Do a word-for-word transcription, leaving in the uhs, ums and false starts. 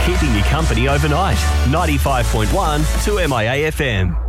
keeping you company overnight. ninety-five point one to M I A F M.